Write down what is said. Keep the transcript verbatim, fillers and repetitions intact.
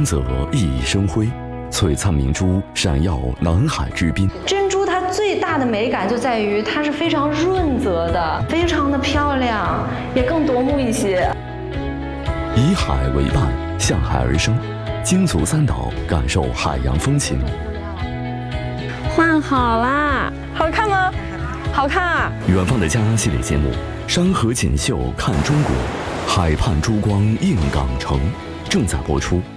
光泽熠熠生辉，璀璨明珠闪耀南海之滨。 珍珠它最大的美感就在于它是非常润泽的，非常的漂亮，也更夺目一些。 以海为伴，向海而生，金足三岛感受海洋风情。 换好啦，好看吗？好看啊！ 远方的家系列节目，山河锦绣看中国，海畔珠光映港城，正在播出。